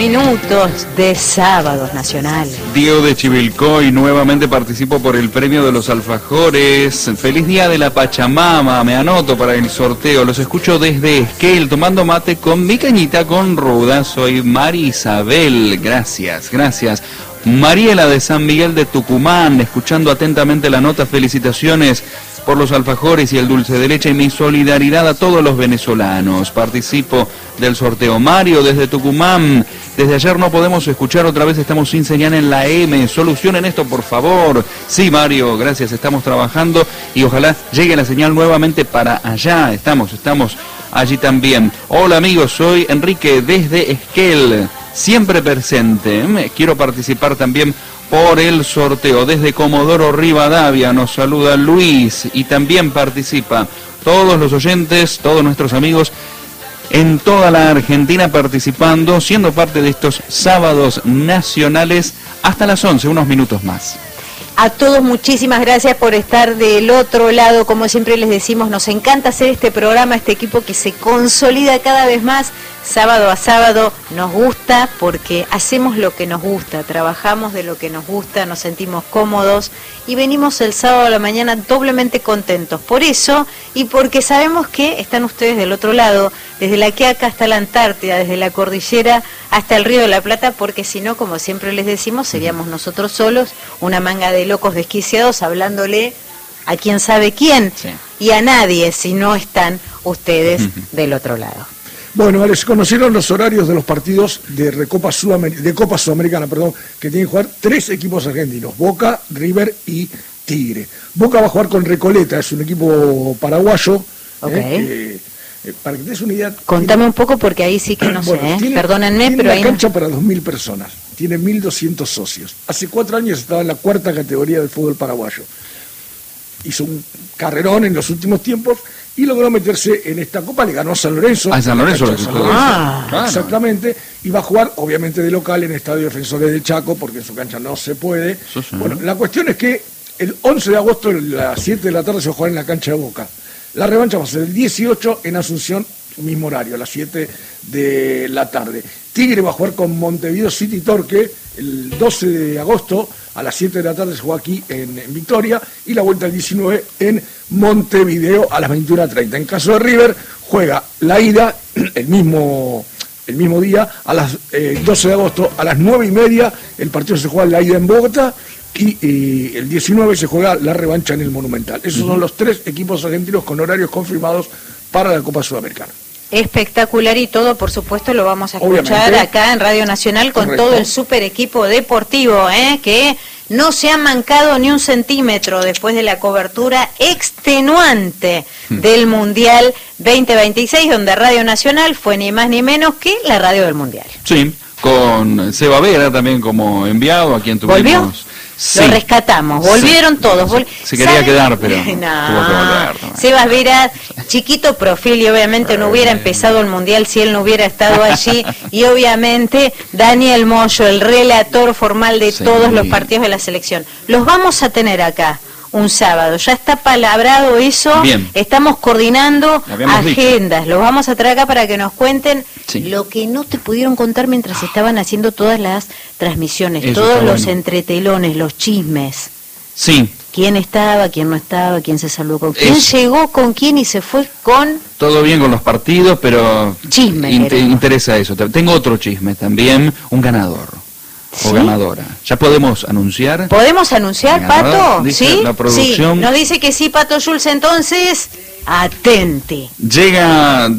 minutos de Sábados Nacional. Diego de Chivilcoy, nuevamente participo por el premio de los alfajores. Feliz día de la Pachamama, me anoto para el sorteo. Los escucho desde Esquel, tomando mate con mi cañita con ruda. Soy Mari Isabel, gracias. Mariela de San Miguel de Tucumán, escuchando atentamente la nota, felicitaciones por los alfajores y el dulce de leche y mi solidaridad a todos los venezolanos. Participo del sorteo. Mario desde Tucumán, desde ayer no podemos escuchar otra vez, estamos sin señal en la M, solucionen esto por favor. Sí, Mario, gracias, estamos trabajando y ojalá llegue la señal nuevamente para allá, estamos allí también. Hola amigos, soy Enrique desde Esquel, siempre presente, quiero participar también por el sorteo. Desde Comodoro Rivadavia nos saluda Luis y también participa todos los oyentes, todos nuestros amigos en toda la Argentina participando, siendo parte de estos sábados nacionales hasta las 11, unos minutos más. A todos muchísimas gracias por estar del otro lado. Como siempre les decimos, nos encanta hacer este programa, este equipo que se consolida cada vez más sábado a sábado. Nos gusta porque hacemos lo que nos gusta, trabajamos de lo que nos gusta, nos sentimos cómodos y venimos el sábado a la mañana doblemente contentos. Por eso y porque sabemos que están ustedes del otro lado, desde la Quiaca hasta la Antártida, desde la cordillera hasta el Río de la Plata, porque si no, como siempre les decimos, seríamos nosotros solos, una manga de locos desquiciados hablándole a quién sabe quién, sí, y a nadie si no están ustedes del otro lado. Bueno, les conocieron los horarios de los partidos de Copa Sudamericana, que tienen que jugar 3 equipos argentinos, Boca, River y Tigre. Boca va a jugar con Recoleta, es un equipo paraguayo. Okay. Para que te des una idea... Contame un poco porque ahí sí que no sé, perdónenme, tiene pero una ahí cancha para 2.000 personas, tiene 1.200 socios. Hace 4 años estaba en la 4ª categoría del fútbol paraguayo. Hizo un carrerón en los últimos tiempos y logró meterse en esta Copa, le ganó a San Lorenzo. A San Lorenzo, claro. Exactamente, y va a jugar obviamente de local en Estadio Defensores del Chaco, porque en su cancha no se puede. Bueno, la cuestión es que el 11 de agosto a las 7 de la tarde se va a jugar en la cancha de Boca. La revancha va a ser el 18 en Asunción, mismo horario, a las 7 de la tarde. Tigre va a jugar con Montevideo City Torque el 12 de agosto a las 7 de la tarde, se juega aquí en Victoria, y la vuelta el 19 en Montevideo a las 21:30. En caso de River, juega la ida el mismo día, a las 12 de agosto a las 9:30, el partido se juega la ida en Bogotá, y el 19 se juega la revancha en el Monumental. Esos son los 3 equipos argentinos con horarios confirmados para la Copa Sudamericana. Espectacular, y todo por supuesto lo vamos a escuchar acá en Radio Nacional con todo el super equipo deportivo, que no se ha mancado ni un centímetro después de la cobertura extenuante del Mundial 2026, donde Radio Nacional fue ni más ni menos que la radio del Mundial. Sí, con Seba Vera también como enviado, a quien tuvimos... ¿Volvió? Sí. Lo rescatamos, volvieron todos. Se quería quedar, pero tuvo que volver. Sebas Vera, chiquito perfil, y obviamente no hubiera empezado el Mundial si él no hubiera estado allí. Y obviamente Daniel Moyo, el relator formal de todos los partidos de la selección. Los vamos a tener acá un sábado, ya está palabrado eso. Bien. Estamos coordinando agendas, los vamos a traer acá para que nos cuenten lo que no te pudieron contar mientras estaban haciendo todas las transmisiones, eso, todos los entretelones, los chismes. Sí. ¿Quién estaba, quién no estaba, quién se saludó con quién, llegó con quién y se fue con... Todo bien con los partidos, pero chisme interesa eso. Tengo otro chisme también, un ganador. ¿Sí? O ganadora. ¿Ya podemos anunciar? ¿Podemos anunciar, Pato? ¿Sí? La producción. Sí, nos dice que sí, Pato Schulz, entonces, atente. Llega...